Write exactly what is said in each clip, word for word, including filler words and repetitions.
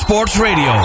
Sports Radio.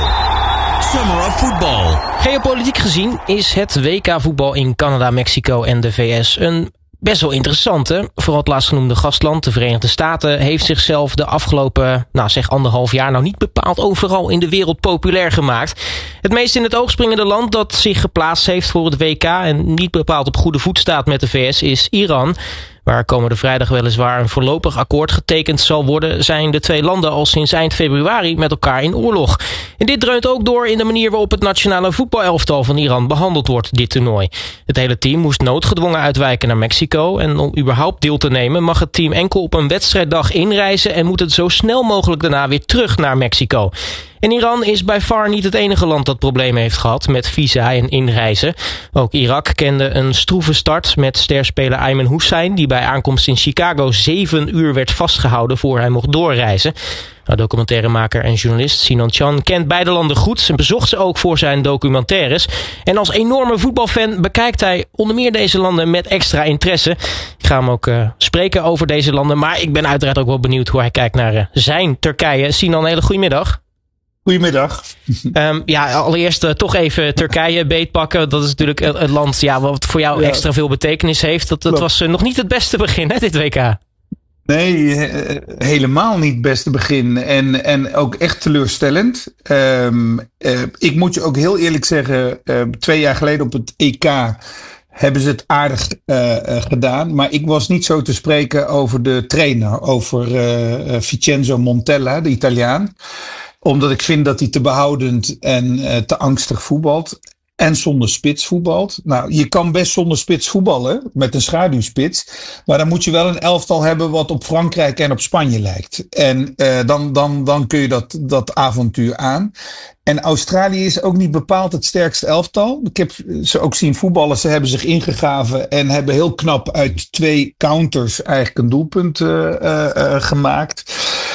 Summer of Football. Geopolitiek gezien is het W K voetbal in Canada, Mexico en de V S een best wel interessante. Vooral het laatstgenoemde gastland, de Verenigde Staten, heeft zichzelf de afgelopen, nou zeg anderhalf jaar nou niet bepaald overal in de wereld populair gemaakt. Het meest in het oog springende land dat zich geplaatst heeft voor het W K en niet bepaald op goede voet staat met de V S is Iran. Waar komende vrijdag weliswaar een voorlopig akkoord getekend zal worden, zijn de twee landen al sinds eind februari met elkaar in oorlog. En dit dreunt ook door in de manier waarop het nationale voetbalelftal van Iran behandeld wordt, dit toernooi. Het hele team moest noodgedwongen uitwijken naar Mexico en om überhaupt deel te nemen mag het team enkel op een wedstrijddag inreizen en moet het zo snel mogelijk daarna weer terug naar Mexico. En Iran is by far niet het enige land dat problemen heeft gehad met visa en inreizen. Ook Irak kende een stroeve start met sterspeler Ayman Hussein, die bij aankomst in Chicago zeven uur werd vastgehouden voor hij mocht doorreizen. Nou, documentairemaker en journalist Sinan Chan kent beide landen goed en bezocht ze ook voor zijn documentaires. En als enorme voetbalfan bekijkt hij onder meer deze landen met extra interesse. Ik ga hem ook uh, spreken over deze landen, maar ik ben uiteraard ook wel benieuwd hoe hij kijkt naar uh, zijn Turkije. Sinan, een hele goede middag. Goedemiddag. Um, ja, allereerst uh, toch even Turkije beetpakken. Dat is natuurlijk het, het land ja, wat voor jou ja. extra veel betekenis heeft. Dat, dat was uh, nog niet het beste begin, hè, dit W K. Nee, he, helemaal niet het beste begin. En, en ook echt teleurstellend. Um, uh, ik moet je ook heel eerlijk zeggen, uh, twee jaar geleden op het E K hebben ze het aardig uh, uh, gedaan. Maar ik was niet zo te spreken over de trainer, over uh, Vincenzo Montella, de Italiaan. Omdat ik vind dat hij te behoudend en uh, te angstig voetbalt. En zonder spits voetbalt. Nou, je kan best zonder spits voetballen. Met een schaduwspits. Maar dan moet je wel een elftal hebben wat op Frankrijk en op Spanje lijkt. En uh, dan, dan, dan kun je dat, dat avontuur aan. En Australië is ook niet bepaald het sterkste elftal. Ik heb ze ook zien voetballen. Ze hebben zich ingegraven en hebben heel knap uit twee counters eigenlijk een doelpunt uh, uh, uh, gemaakt.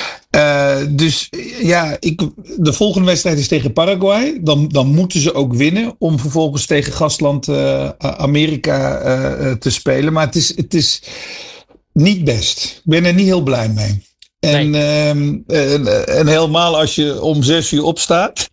Uh, dus ja, ik, de volgende wedstrijd is tegen Paraguay. Dan, dan moeten ze ook winnen om vervolgens tegen gastland uh, Amerika uh, te spelen. Maar het is, het is niet best. Ik ben er niet heel blij mee. En, nee. um, en, en helemaal als je om zes uur opstaat.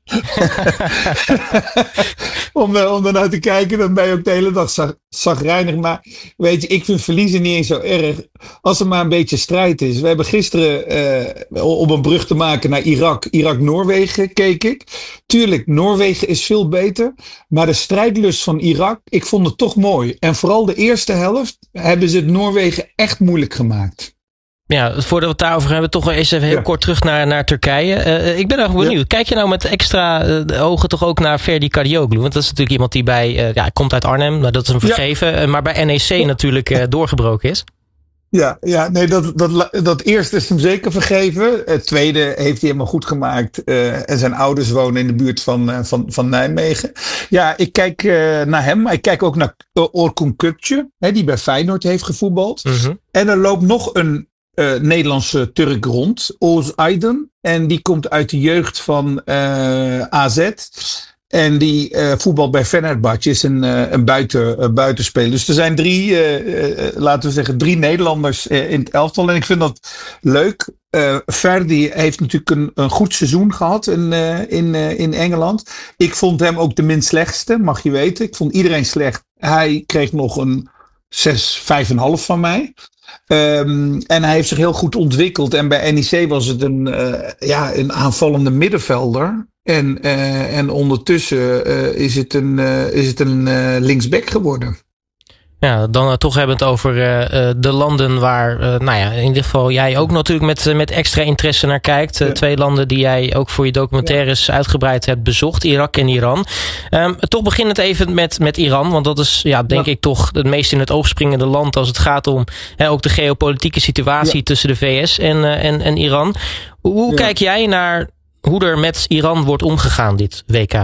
om, om ernaar te kijken, dan ben je ook de hele dag zag, zagrijnig. Maar weet je, ik vind verliezen niet eens zo erg. Als er maar een beetje strijd is. We hebben gisteren, uh, om een brug te maken naar Irak, Irak-Noorwegen keek ik. Tuurlijk, Noorwegen is veel beter. Maar de strijdlust van Irak, ik vond het toch mooi. En vooral de eerste helft hebben ze het Noorwegen echt moeilijk gemaakt. Ja, voordat we het daarover hebben, toch wel eens even heel ja. kort terug naar, naar Turkije. Uh, ik ben erg benieuwd. Ja. Kijk je nou met extra uh, ogen toch ook naar Ferdi Kadıoğlu? Want dat is natuurlijk iemand die bij, uh, ja, komt uit Arnhem, nou, dat is hem vergeven. Ja. Uh, maar bij N E C ja. natuurlijk uh, doorgebroken is. Ja, ja, nee, dat, dat, dat eerste is hem zeker vergeven. Het tweede heeft hij helemaal goed gemaakt. Uh, en zijn ouders wonen in de buurt van, uh, van, van Nijmegen. Ja, ik kijk uh, naar hem. Maar ik kijk ook naar Orkun Kökçü, hè, die bij Feyenoord heeft gevoetbald. Mm-hmm. En er loopt nog een Uh, Nederlandse Turk rond, Oğuz Aydın. En die komt uit de jeugd van uh, A Z. En die uh, voetbalt bij Fenerbahçe, is een, uh, een buiten, uh, buitenspeler. Dus er zijn drie, uh, uh, laten we zeggen, drie Nederlanders uh, in het elftal. En ik vind dat leuk. Uh, Ferdi heeft natuurlijk een, een goed seizoen gehad in, uh, in, uh, in Engeland. Ik vond hem ook de minst slechtste, mag je weten. Ik vond iedereen slecht. Hij kreeg nog een zes, vijf en half van mij. Um, en hij heeft zich heel goed ontwikkeld. En bij N E C was het een, uh, ja, een aanvallende middenvelder. En, uh, en ondertussen uh, is het een, uh, is het een uh, linksback geworden. Ja, dan uh, toch hebben we het over uh, de landen waar, uh, nou ja, in ieder geval jij ook natuurlijk met, uh, met extra interesse naar kijkt. Uh, ja. Twee landen die jij ook voor je documentaires ja. uitgebreid hebt bezocht, Irak en Iran. Um, toch beginnend even met, met Iran, want dat is, ja, denk ja. ik toch het meest in het oog springende land als het gaat om hè, ook de geopolitieke situatie ja. tussen de V S en, uh, en, en Iran. Hoe ja. kijk jij naar hoe er met Iran wordt omgegaan dit W K?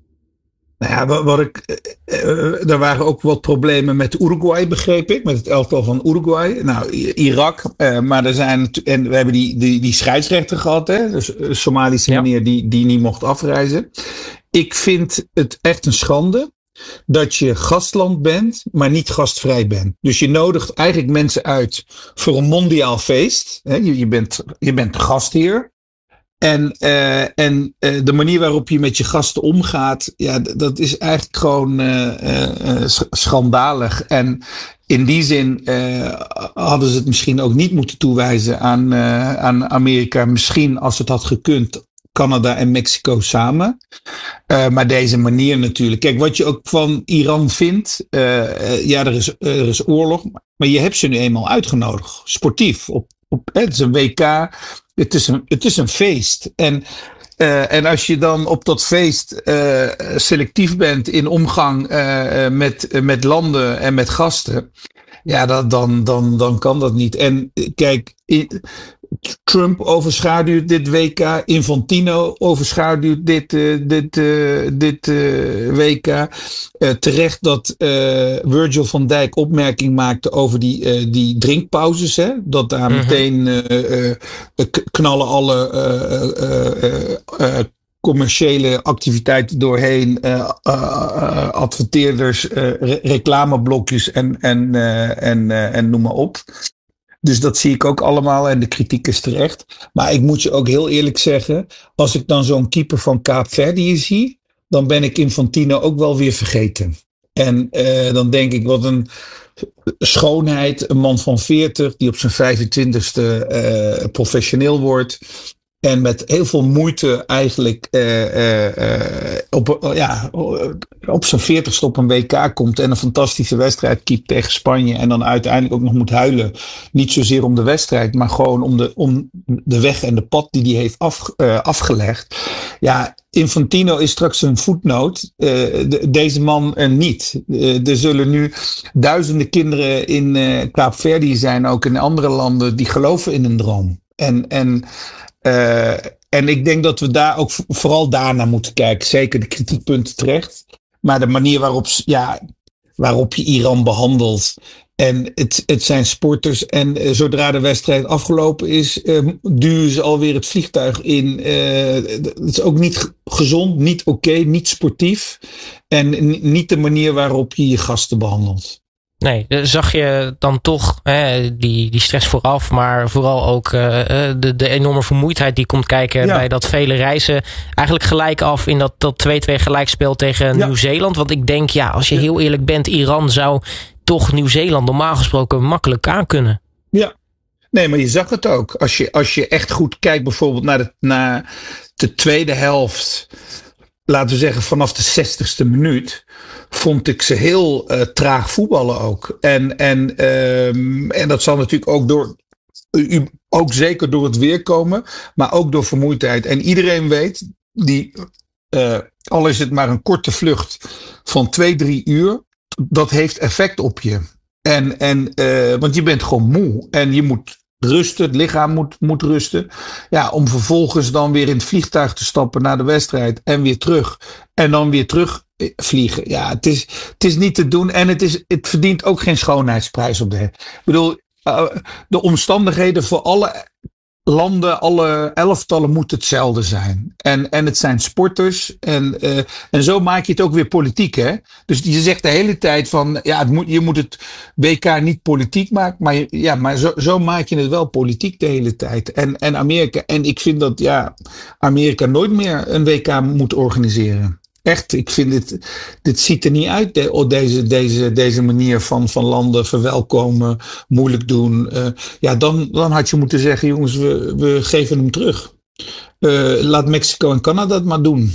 Nou ja, wat, wat ik, uh, er waren ook wat problemen met Uruguay, begreep ik. Met het elftal van Uruguay. Nou, Irak. Uh, maar er zijn, en we hebben die, die, die scheidsrechter gehad, hè. Dus uh, Somalische ja. meneer die, die niet mocht afreizen. Ik vind het echt een schande dat je gastland bent, maar niet gastvrij bent. Dus je nodigt eigenlijk mensen uit voor een mondiaal feest. Hè. Je, je, bent, je bent gastheer. En, uh, en uh, de manier waarop je met je gasten omgaat, ja, d- dat is eigenlijk gewoon uh, uh, sch- schandalig. En in die zin uh, hadden ze het misschien ook niet moeten toewijzen aan, uh, aan Amerika. Misschien als het had gekund, Canada en Mexico samen. Uh, maar deze manier natuurlijk. Kijk, wat je ook van Iran vindt. Uh, uh, ja, er is, uh, er is oorlog. Maar je hebt ze nu eenmaal uitgenodigd. Sportief. Op, op, uh, het is een W K. Het is een, het is een feest. En, uh, en als je dan op dat feest uh, selectief bent in omgang uh, met, uh, met landen en met gasten. Ja, dat, dan, dan, dan kan dat niet. En uh, kijk, in, Trump overschaduwt dit W K. Infantino overschaduwt dit, uh, dit, uh, dit uh, W K. Uh, terecht dat uh, Virgil van Dijk opmerking maakte over die, uh, die drinkpauzes. Hè? Dat daar mm-hmm. meteen uh, uh, knallen alle uh, uh, uh, uh, commerciële activiteiten doorheen. Uh, uh, uh, adverteerders, uh, re- reclameblokjes en, en, uh, en, uh, en noem maar op. Dus dat zie ik ook allemaal en de kritiek is terecht. Maar ik moet je ook heel eerlijk zeggen, als ik dan zo'n keeper van Kaapverdië zie, dan ben ik Infantino ook wel weer vergeten. En uh, dan denk ik, wat een schoonheid, een man van veertig die op zijn vijfentwintigste uh, professioneel wordt. En met heel veel moeite eigenlijk uh, uh, uh, op, uh, ja, op zijn veertigste op een W K komt. En een fantastische wedstrijd keept tegen Spanje. En dan uiteindelijk ook nog moet huilen. Niet zozeer om de wedstrijd, maar gewoon om de, om de weg en de pad die hij heeft af, uh, afgelegd. Ja, Infantino is straks een voetnoot. Uh, de, deze man uh, niet. Uh, er zullen nu duizenden kinderen in uh, Kaapverdië zijn, ook in andere landen, die geloven in een droom. En... en Uh, en ik denk dat we daar ook vooral daarnaar moeten kijken. Zeker de kritiekpunten terecht. Maar de manier waarop, ja, waarop je Iran behandelt. En het, het zijn sporters. En uh, zodra de wedstrijd afgelopen is, uh, duwen ze alweer het vliegtuig in. Uh, het is ook niet gezond, niet oké, okay, niet sportief. En n- niet de manier waarop je je gasten behandelt. Nee, zag je dan toch hè, die, die stress vooraf, maar vooral ook uh, de, de enorme vermoeidheid die komt kijken ja. bij dat vele reizen. Eigenlijk gelijk af in dat, dat twee-twee gelijkspel tegen ja. Nieuw-Zeeland. Want ik denk, ja, als je ja. heel eerlijk bent, Iran zou toch Nieuw-Zeeland normaal gesproken makkelijk aan kunnen. Ja, nee, maar je zag het ook. Als je, als je echt goed kijkt bijvoorbeeld naar de, naar de tweede helft, laten we zeggen vanaf de zestigste minuut, vond ik ze heel uh, traag voetballen ook. En, en, um, en dat zal natuurlijk ook door, uh, ook zeker door het weer komen, maar ook door vermoeidheid. En iedereen weet, die, uh, al is het maar een korte vlucht van twee, drie uur, dat heeft effect op je. En, en, uh, want je bent gewoon moe en je moet rusten, het lichaam moet, moet rusten. Ja, om vervolgens dan weer in het vliegtuig te stappen naar de wedstrijd en weer terug. En dan weer terug vliegen. Ja, het is, het is niet te doen en het, is, het verdient ook geen schoonheidsprijs op de. Ik bedoel, uh, de omstandigheden voor alle landen, alle elftallen moeten hetzelfde zijn. En, en het zijn sporters. En, uh, en zo maak je het ook weer politiek, hè? Dus je zegt de hele tijd van, ja, het moet, je moet het W K niet politiek maken. Maar, ja, maar zo, zo maak je het wel politiek de hele tijd. En, en Amerika, en ik vind dat, ja, Amerika nooit meer een W K moet organiseren. Echt, ik vind dit, dit ziet er niet uit, de, deze, deze, deze manier van, van landen verwelkomen, moeilijk doen. Uh, ja, dan, dan had je moeten zeggen, jongens, we, we geven hem terug. Uh, laat Mexico en Canada het maar doen.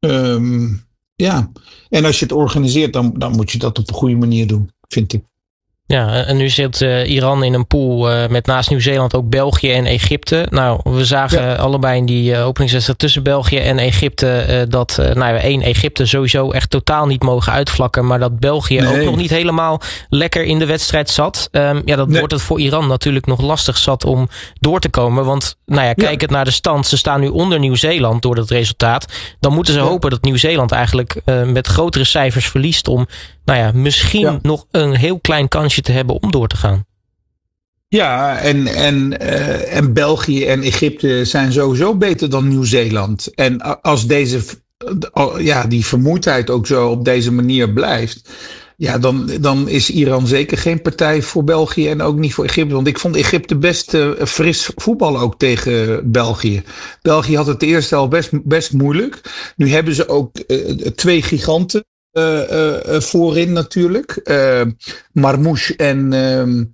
Um, ja, en als je het organiseert, dan, dan moet je dat op een goede manier doen, vind ik. Ja, en nu zit uh, Iran in een pool uh, met naast Nieuw-Zeeland ook België en Egypte. Nou, we zagen ja. allebei in die uh, openingswedstrijd tussen België en Egypte uh, dat, uh, nou ja, één, Egypte sowieso echt totaal niet mogen uitvlakken, maar dat België nee. ook nog niet helemaal lekker in de wedstrijd zat. Um, ja, dat nee. wordt het voor Iran natuurlijk nog lastig zat om door te komen, want, nou ja, kijk ja. het naar de stand, ze staan nu onder Nieuw-Zeeland door dat resultaat. Dan moeten ze ja. hopen dat Nieuw-Zeeland eigenlijk uh, met grotere cijfers verliest om, nou ja, misschien ja. nog een heel klein kansje te hebben om door te gaan. Ja, en, en, uh, en België en Egypte zijn sowieso beter dan Nieuw-Zeeland. En als deze, uh, ja, die vermoeidheid ook zo op deze manier blijft, Ja, dan, dan is Iran zeker geen partij voor België en ook niet voor Egypte. Want ik vond Egypte best uh, fris voetballen ook tegen België. België had het de eerste helft best, best moeilijk. Nu hebben ze ook uh, twee giganten uh, uh, voorin natuurlijk. Uh, Marmouche en... Uh,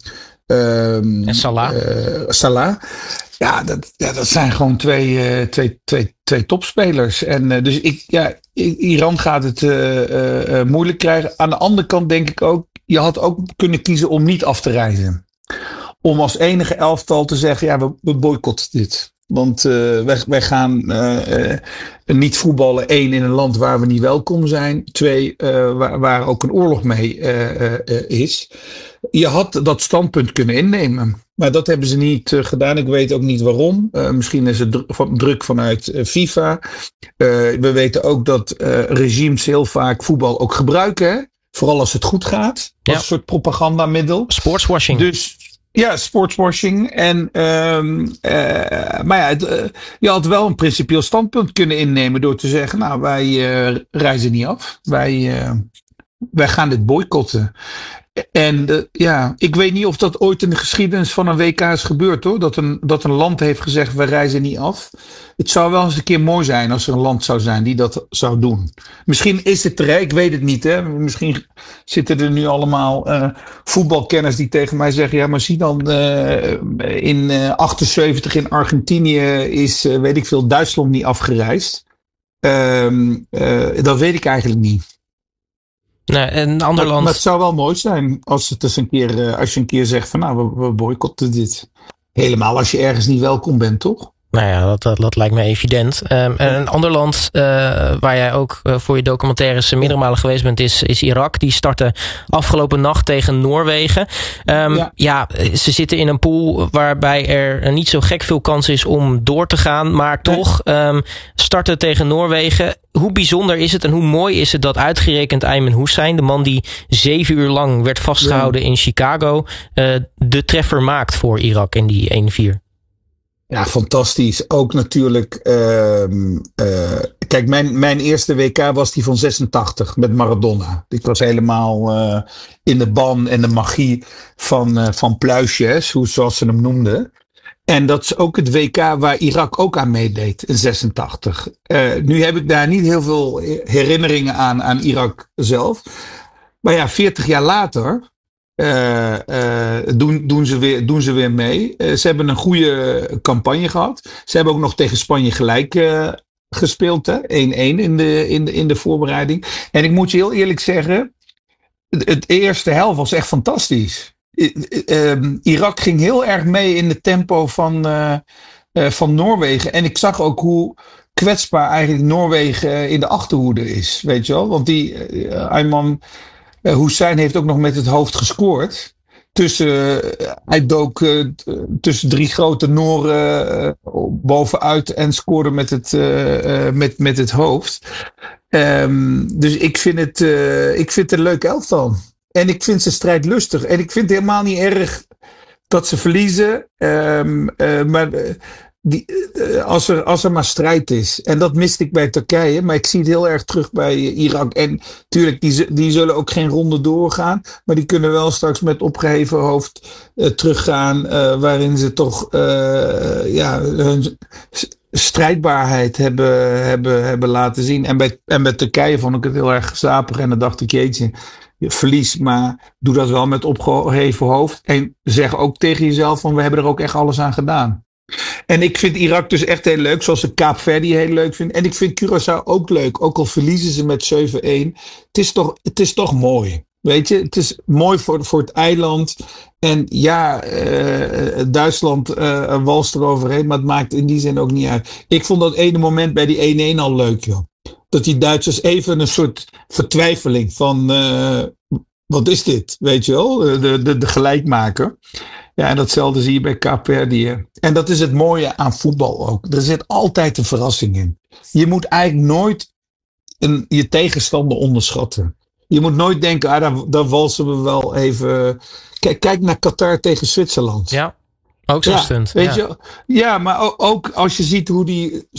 Um, en Salah. Uh, Salah. Ja, dat, ja, dat zijn gewoon twee, uh, twee, twee, twee topspelers. En uh, dus ik, ja, Iran gaat het uh, uh, uh, moeilijk krijgen. Aan de andere kant denk ik ook, je had ook kunnen kiezen om niet af te reizen. Om als enige elftal te zeggen, ja, we, we boycotten dit. Want uh, wij, wij gaan uh, uh, niet voetballen. Eén, in een land waar we niet welkom zijn. Twee, uh, waar, waar ook een oorlog mee uh, uh, is. Je had dat standpunt kunnen innemen. Maar dat hebben ze niet uh, gedaan. Ik weet ook niet waarom. Uh, misschien is het dr- van, druk vanuit uh, FIFA. Uh, we weten ook dat uh, regimes heel vaak voetbal ook gebruiken. Hè? Vooral als het goed gaat. Als ja. een soort propagandamiddel. Sportswashing. Dus... Ja, sportswashing. En, um, uh, maar ja, het, uh, je had wel een principieel standpunt kunnen innemen door te zeggen, nou, wij uh, reizen niet af. Wij, uh, wij gaan dit boycotten. En uh, ja, ik weet niet of dat ooit in de geschiedenis van een W K is gebeurd, hoor. Dat een, dat een land heeft gezegd, we reizen niet af. Het zou wel eens een keer mooi zijn als er een land zou zijn die dat zou doen. Misschien is het er, ik weet het niet. Hè. Misschien zitten er nu allemaal uh, voetbalkenners die tegen mij zeggen, ja, maar zie dan, uh, in uh, achtenzeventig in Argentinië is, uh, weet ik veel, Duitsland niet afgereisd. Uh, uh, dat weet ik eigenlijk niet. Nee, een ander maar, land. Maar het zou wel mooi zijn als, het eens een keer, uh, als je een keer zegt van, nou, we, we boycotten dit. Helemaal als je ergens niet welkom bent, toch? Nou ja, dat, dat, dat lijkt me evident. Um, en een ander land uh, waar jij ook uh, voor je documentaires meerdere malen geweest bent, is, is Irak. Die startte afgelopen nacht tegen Noorwegen. Um, ja. ja, ze zitten in een pool waarbij er niet zo gek veel kans is om door te gaan. Maar toch um, starten tegen Noorwegen. Hoe bijzonder is het en hoe mooi is het dat uitgerekend Ayman Hussein, de man die zeven uur lang werd vastgehouden ja. in Chicago, uh, de treffer maakt voor Irak in die één vier? Ja, fantastisch. Ook natuurlijk, uh, uh, kijk, mijn, mijn eerste W K was die van zesentachtig met Maradona. Ik was helemaal uh, in de ban en de magie van, uh, van Pluisjes, hoe, zoals ze hem noemden. En dat is ook het W K waar Irak ook aan meedeed in zesentachtig. Uh, nu heb ik daar niet heel veel herinneringen aan, aan Irak zelf. Maar ja, veertig jaar later... Uh, uh, doen, doen, ze weer, doen ze weer mee. Uh, ze hebben een goede campagne gehad. Ze hebben ook nog tegen Spanje gelijk uh, gespeeld. Hè? één-één in de, in, de, in de voorbereiding. En ik moet je heel eerlijk zeggen, het, het eerste helft was echt fantastisch. Uh, uh, Irak ging heel erg mee in het tempo van, uh, uh, van Noorwegen. En ik zag ook hoe kwetsbaar eigenlijk Noorwegen in de achterhoede is. Weet je wel? Want die uh, Ayman Uh, Hussein heeft ook nog met het hoofd gescoord. Tussen, uh, hij dook uh, tussen drie grote Nooren uh, bovenuit en scoorde met het, uh, uh, met, met het hoofd. Um, dus ik vind, het, uh, ik vind het een leuk elftal. En ik vind ze strijdlustig. En ik vind het helemaal niet erg dat ze verliezen. Um, uh, maar... Uh, Die, als, er, als er maar strijd is. En dat miste ik bij Turkije. Maar ik zie het heel erg terug bij Irak. En natuurlijk, die, die zullen ook geen ronde doorgaan. Maar die kunnen wel straks met opgeheven hoofd uh, teruggaan. Uh, waarin ze toch uh, ja, hun strijdbaarheid hebben, hebben, hebben laten zien. En bij, en bij Turkije vond ik het heel erg gezapig. En dan dacht ik, jeetje, je verlies. Maar doe dat wel met opgeheven hoofd. En zeg ook tegen jezelf van, we hebben er ook echt alles aan gedaan. En ik vind Irak dus echt heel leuk, zoals ik Kaapverdi heel leuk vind. En ik vind Curaçao ook leuk, ook al verliezen ze met zeven-één. Het is toch, het is toch mooi, weet je. Het is mooi voor, voor het eiland. En ja, uh, Duitsland uh, walst eroverheen, maar het maakt in die zin ook niet uit. Ik vond dat ene moment bij die één-één al leuk, joh. Dat die Duitsers even een soort vertwijfeling van, uh, wat is dit, weet je wel, de, de, de gelijkmaker. Ja, en datzelfde zie je bij Kaapverdië. En dat is het mooie aan voetbal ook. Er zit altijd een verrassing in. Je moet eigenlijk nooit een, je tegenstander onderschatten. Je moet nooit denken, ah, daar, daar walsen we wel even. Kijk, kijk naar Qatar tegen Zwitserland. Ja, ook zo'n ja, stunt. Weet ja. je, ja, maar ook als je ziet hoe die